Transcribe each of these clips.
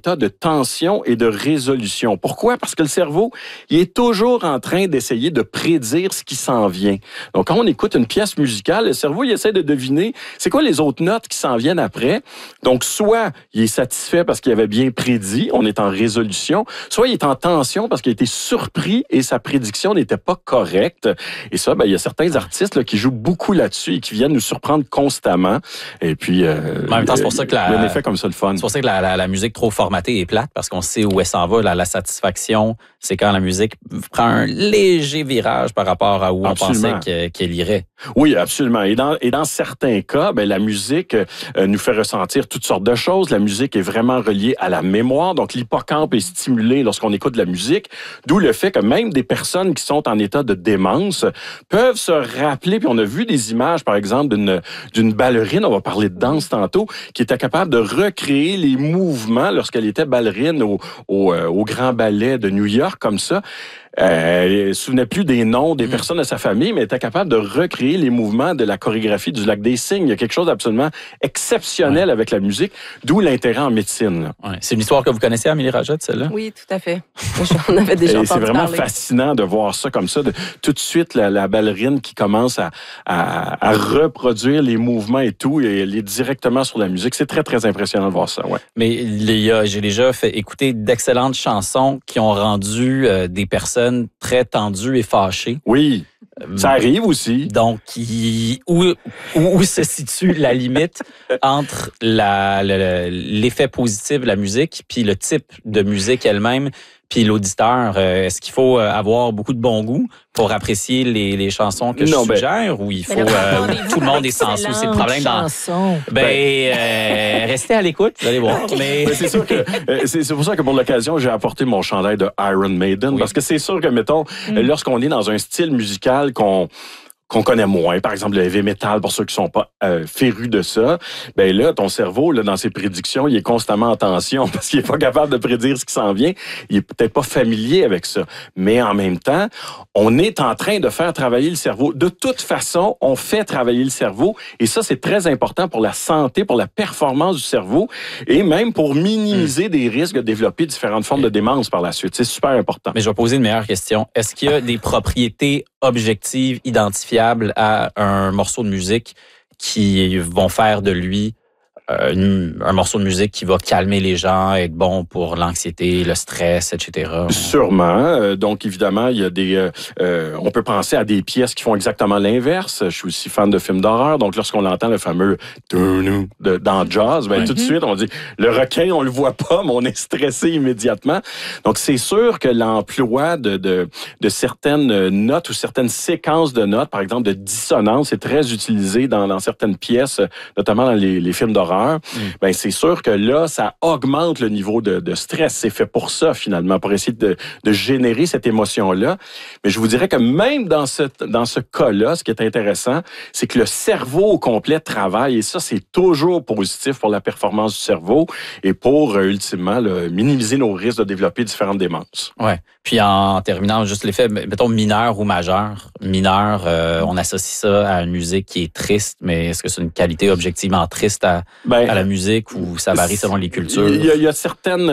état de tension et de résolution. Pourquoi? Parce que le cerveau, il est toujours en train d'essayer de prédire ce qui s'en vient. Donc, quand on écoute une pièce musicale, le cerveau, il essaie de deviner c'est quoi les autres notes qui s'en viennent après. Donc, soit il est satisfait parce qu'il avait bien prédit, on est en résolution, soit il est en tension parce qu'il a été surpris et sa prédiction n'était pas correcte. Et ça, il y a certains artistes là, qui jouent beaucoup là-dessus et qui viennent nous surprendre constamment. Et puis, en même temps, c'est pour ça que il y a un effet comme ça, le fun. C'est pour ça que la musique trop formatée est plate, parce qu'on sait où elle s'en va. La satisfaction, c'est quand la musique prend un léger virage par rapport à où Absolument. on pensait qu'elle irait. Oui, absolument. Et dans certains cas, la musique nous fait ressentir toutes sortes de choses. La musique est vraiment reliée à la mémoire. Donc, l'hippocampe est stimulé lorsqu'on écoute de la musique. D'où le fait que même des personnes qui sont en état de démence peuvent se rappeler, puis on a vu des images, par exemple, d'une ballerine, on va parler de danse tantôt, qui était capable de recréer les mouvements lorsqu'elle était ballerine au Grand Ballet de New York, comme ça. Elle ne se souvenait plus des noms des personnes de sa famille, mais elle était capable de recréer les mouvements de la chorégraphie du Lac des Cygnes. Il y a quelque chose d'absolument exceptionnel avec la musique, d'où l'intérêt en médecine. Ouais. C'est une histoire que vous connaissez, Amélie Rajette, celle-là? Oui, tout à fait. On avait déjà entendu C'est vraiment parler. fascinant de voir ça comme ça. Tout de suite, la ballerine qui commence à reproduire les mouvements et tout, et elle est directement sur la musique. C'est très, très impressionnant de voir ça. Ouais. Mais j'ai déjà fait écouter d'excellentes chansons qui ont rendu des personnes très tendues et fâchées. Oui, ça arrive aussi. Donc, où se situe la limite entre l'effet positif de la musique puis le type de musique elle-même puis l'auditeur? Est-ce qu'il faut avoir beaucoup de bon goût pour apprécier les chansons que je suggère ou il faut tout le monde est sensible? C'est le problème dans... restez à l'écoute, vous allez voir. Mais... c'est sûr que c'est pour ça que pour l'occasion, j'ai apporté mon chandail de Iron Maiden, parce que c'est sûr que, mettons, lorsqu'on est dans un style musical qu'on connaît moins, par exemple le heavy metal, pour ceux qui sont pas férus de ça, là, ton cerveau, là, dans ses prédictions, il est constamment en tension parce qu'il est pas capable de prédire ce qui s'en vient. Il est peut-être pas familier avec ça. Mais en même temps, on est en train de faire travailler le cerveau. De toute façon, on fait travailler le cerveau et ça, c'est très important pour la santé, pour la performance du cerveau et même pour minimiser des risques de développer différentes formes de démence par la suite. C'est super important. Mais je vais poser une meilleure question. Est-ce qu'il y a des propriétés objectives, identifiables à un morceau de musique qui vont faire de lui un morceau de musique qui va calmer les gens, être bon pour l'anxiété, le stress, etc. Sûrement. Donc, évidemment, il y a des... on peut penser à des pièces qui font exactement l'inverse. Je suis aussi fan de films d'horreur. Donc, lorsqu'on entend le fameux dans Jaws, tout de suite, on dit, le requin, on le voit pas, mais on est stressé immédiatement. Donc, c'est sûr que l'emploi de certaines notes ou certaines séquences de notes, par exemple de dissonance, est très utilisé dans certaines pièces, notamment dans les films d'horreur. C'est sûr que là, ça augmente le niveau de stress. C'est fait pour ça, finalement, pour essayer de générer cette émotion-là. Mais je vous dirais que même dans ce cas-là, ce qui est intéressant, c'est que le cerveau au complet travaille et ça, c'est toujours positif pour la performance du cerveau et pour, ultimement, minimiser nos risques de développer différentes démences. Ouais. Puis en terminant, juste l'effet, mettons, mineur ou majeur. Mineur, on associe ça à une musique qui est triste, mais est-ce que c'est une qualité objectivement triste à la musique ou ça varie selon les cultures? Il y a certaines...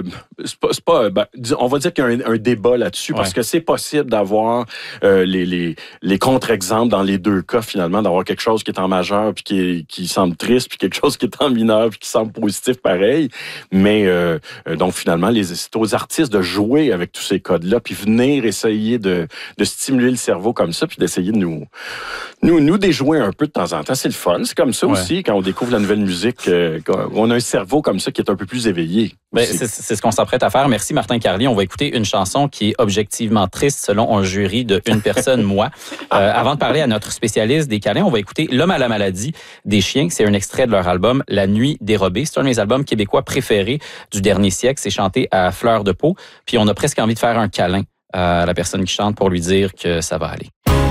on va dire qu'il y a un débat là-dessus parce que c'est possible d'avoir les contre-exemples dans les deux cas, finalement, d'avoir quelque chose qui est en majeur puis qui semble triste, puis quelque chose qui est en mineur puis qui semble positif pareil. Mais donc, finalement, c'est aux artistes de jouer avec tous ces codes-là puis venir essayer de stimuler le cerveau comme ça puis d'essayer de nous déjouer un peu de temps en temps. C'est le fun. C'est comme ça aussi, quand on découvre la nouvelle musique, on a un cerveau comme ça qui est un peu plus éveillé. C'est ce qu'on s'apprête à faire. Merci Martin Carlier. On va écouter une chanson qui est objectivement triste selon un jury de une personne, moi. Avant de parler à notre spécialiste des câlins, on va écouter L'homme à la maladie des Chiens. C'est un extrait de leur album La nuit dérobée. C'est un de mes albums québécois préférés du dernier siècle. C'est chanté à fleur de peau. Puis on a presque envie de faire un câlin à la personne qui chante pour lui dire que ça va aller.